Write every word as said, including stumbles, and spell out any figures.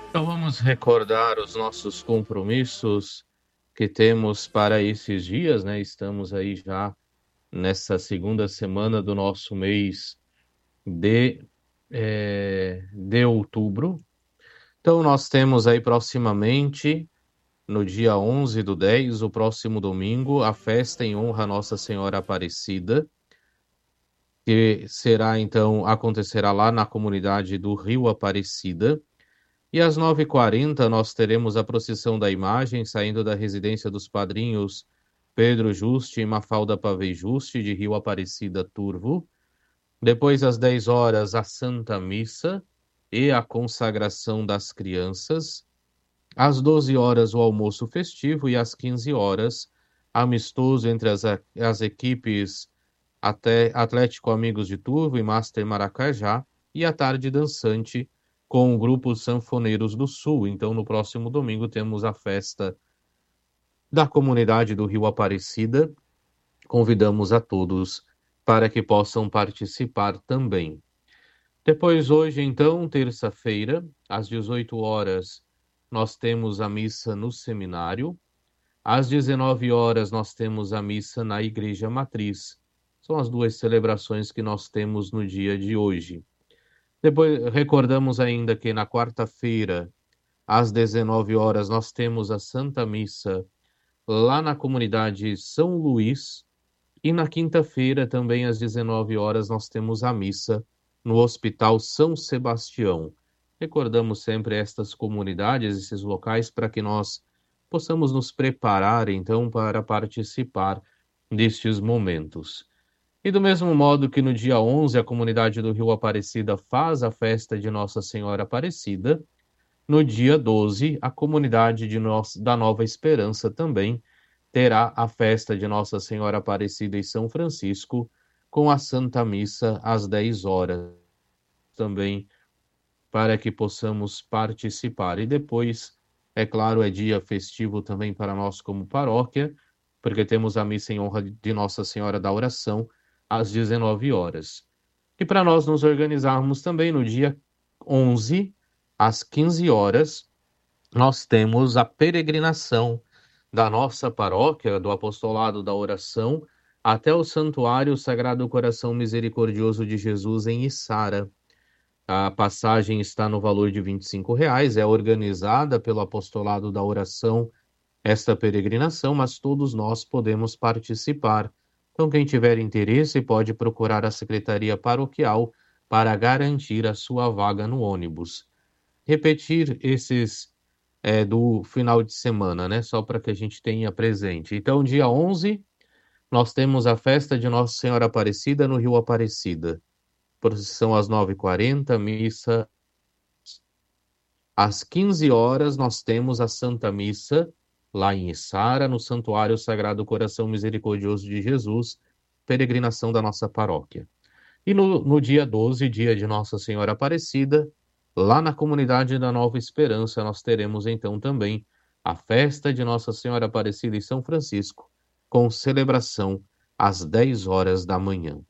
Então vamos recordar os nossos compromissos que temos para esses dias, né? Estamos aí já nessa segunda semana do nosso mês de, eh, de outubro. Então nós temos aí proximamente, no dia onze do dez, o próximo domingo, a festa em honra a Nossa Senhora Aparecida, que será então, acontecerá lá na comunidade do Rio Aparecida. E às nove e quarenta nós teremos a procissão da imagem saindo da residência dos padrinhos Pedro Juste e Mafalda Pavei Juste, de Rio Aparecida Turvo. Depois, às dez horas, a Santa Missa e a consagração das crianças. Às doze horas, o almoço festivo e às quinze horas, amistoso entre as, as equipes até Atlético Amigos de Turvo e Master Maracajá, e à tarde dançante com o grupo Sanfoneiros do Sul. Então, no próximo domingo, temos a festa da comunidade do Rio Aparecida. Convidamos a todos para que possam participar também. Depois, hoje, então, terça-feira, às dezoito horas, nós temos a missa no seminário. Às dezenove horas, nós temos a missa na Igreja Matriz. São as duas celebrações que nós temos no dia de hoje. Depois, recordamos ainda que na quarta-feira, às dezenove horas, nós temos a Santa Missa lá na comunidade São Luís. E na quinta-feira, também às dezenove horas, nós temos a missa no Hospital São Sebastião. Recordamos sempre estas comunidades, esses locais, para que nós possamos nos preparar, então, para participar destes momentos. E do mesmo modo que no dia onze a comunidade do Rio Aparecida faz a festa de Nossa Senhora Aparecida, no dia doze a comunidade de Nos... da Nova Esperança também terá a festa de Nossa Senhora Aparecida e São Francisco, com a Santa Missa às dez horas também, para que possamos participar. E depois, é claro, é dia festivo também para nós como paróquia, porque temos a missa em honra de Nossa Senhora da Oração às dezenove horas. E para nós nos organizarmos também no dia onze, às quinze horas, nós temos a peregrinação da nossa paróquia, do Apostolado da Oração, até o Santuário Sagrado Coração Misericordioso de Jesus em Içara. A passagem está no valor de vinte e cinco reais, é organizada pelo Apostolado da Oração esta peregrinação, mas todos nós podemos participar. Então, quem tiver interesse pode procurar a Secretaria Paroquial para garantir a sua vaga no ônibus. Repetir esses é, do final de semana, né? Só para que a gente tenha presente. Então, dia onze, nós temos a festa de Nossa Senhora Aparecida no Rio Aparecida. Procissão às nove e quarenta, missa às quinze horas, nós temos a Santa Missa lá em Içara, no Santuário Sagrado Coração Misericordioso de Jesus, peregrinação da nossa paróquia. E no, no dia doze, dia de Nossa Senhora Aparecida, lá na comunidade da Nova Esperança, nós teremos então também a festa de Nossa Senhora Aparecida e São Francisco, com celebração às dez horas da manhã.